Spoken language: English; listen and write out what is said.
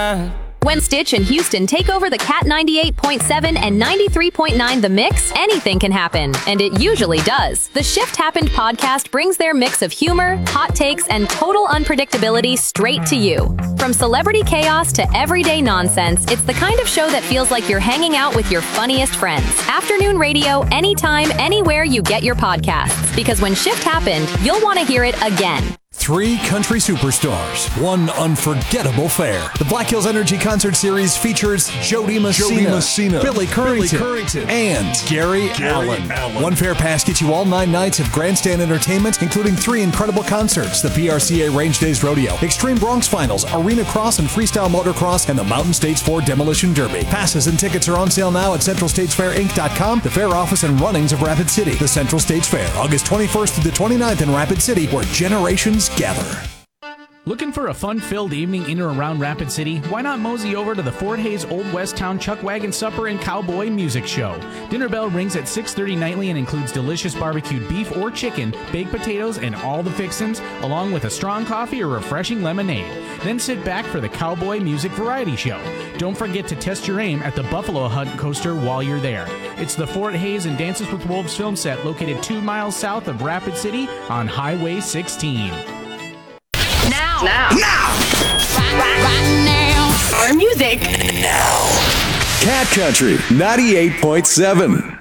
night. When Stitch and Houston take over the Cat 98.7 and 93.9 The Mix, anything can happen, and it usually does. The Shift Happened podcast brings their mix of humor, hot takes, and total unpredictability straight to you. From celebrity chaos to everyday nonsense, it's the kind of show that feels like you're hanging out with your funniest friends. Afternoon radio, anytime, anywhere you get your podcasts. Because when Shift Happened, you'll want to hear it again. 3 country superstars, 1 unforgettable fare. The Black Hills Energy Concert Series features Jody Messina, Billy Currington, and Gary Allen. 1 fare pass gets you all 9 nights of grandstand entertainment, including 3 incredible concerts: the PRCA Range Days Rodeo, Extreme Bronx Finals, Arena Cross and Freestyle Motocross, and the Mountain States 4 Demolition Derby. Passes and tickets are on sale now at CentralStatesFairInc.com, the fair office and runnings of Rapid City. The Central States Fair, August 21st through the 29th in Rapid City, where generations gather. Looking for a fun-filled evening in or around Rapid City? Why not mosey over to the Fort Hays Old West Town Chuck Wagon Supper and Cowboy Music Show? Dinner bell rings at 6:30 nightly and includes delicious barbecued beef or chicken, baked potatoes, and all the fixins, along with a strong coffee or refreshing lemonade. Then sit back for the Cowboy Music Variety Show. Don't forget to test your aim at the Buffalo Hunt coaster while you're there. It's the Fort Hays and Dances with Wolves film set located 2 miles south of Rapid City on Highway 16. Now. Right now. Our music. Cat Country 98.7.